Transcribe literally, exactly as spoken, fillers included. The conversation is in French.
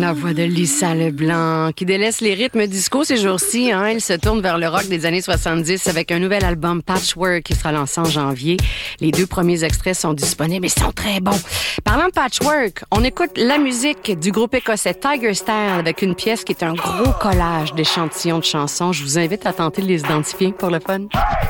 La voix de Lisa Leblanc, qui délaisse les rythmes disco ces jours-ci. Hein? Elle se tourne vers le rock des années soixante-dix avec un nouvel album Patchwork qui sera lancé en janvier. Les deux premiers extraits sont disponibles et sont très bons. Parlant de Patchwork, on écoute la musique du groupe écossais Tiger Style avec une pièce qui est un gros collage d'échantillons de chansons. Je vous invite à tenter de les identifier pour le fun.